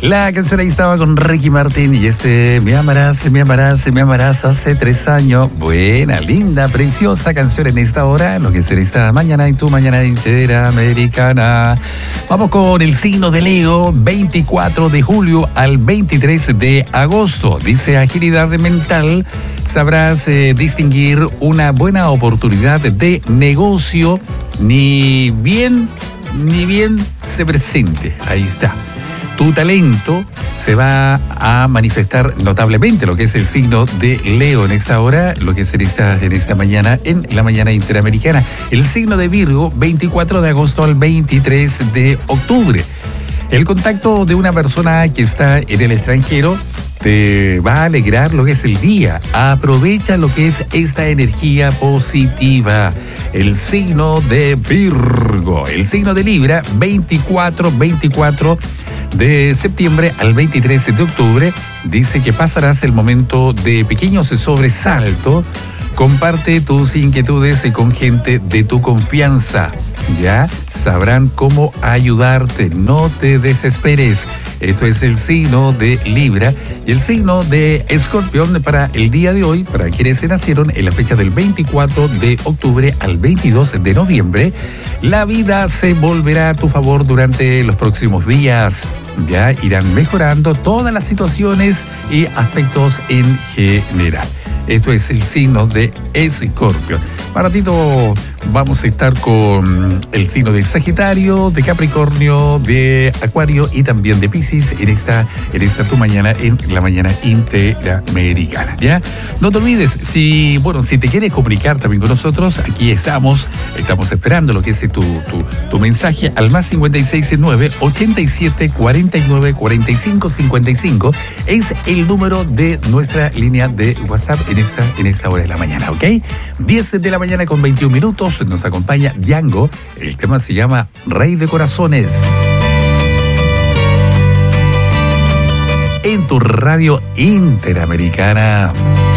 La canción ahí estaba con Ricky Martin y me amarás, me amarás, me amarás hace 3 años. Buena, linda, preciosa canción en esta hora, lo que será esta mañana y tu mañana interamericana. Vamos con el signo de Leo, 24 de julio al 23 de agosto. Dice agilidad mental, sabrás distinguir una buena oportunidad de negocio, ni bien se presente. Ahí está. Tu talento se va a manifestar notablemente, lo que es el signo de Leo en esta hora, lo que es en esta mañana, en la mañana interamericana. El signo de Virgo, 24 de agosto al 23 de octubre. El contacto de una persona que está en el extranjero te va a alegrar lo que es el día. Aprovecha lo que es esta energía positiva. El signo de Virgo. El signo de Libra, 24 de septiembre al 23 de octubre. Dice que pasarás el momento de pequeños sobresaltos. Comparte tus inquietudes con gente de tu confianza. Ya sabrán cómo ayudarte, no te desesperes. Esto es el signo de Libra. Y el signo de Escorpión para el día de hoy, para quienes se nacieron en la fecha del 24 de octubre al 22 de noviembre, la vida se volverá a tu favor durante los próximos días. Ya irán mejorando todas las situaciones y aspectos en general. Esto es el signo de Escorpio. Para ratito vamos a estar con el signo de Sagitario, de Capricornio, de Acuario y también de Piscis en esta tu mañana, en la mañana interamericana. ¿Ya? No te olvides, si te quieres comunicar también con nosotros, aquí estamos esperando lo que es tu mensaje al más 569 87 49 45 55. Es el número de nuestra línea de WhatsApp en esta hora de la mañana, ¿ok? 10 de la mañana con 21 minutos, nos acompaña Django, el tema se llama Rey de Corazones. En tu radio interamericana.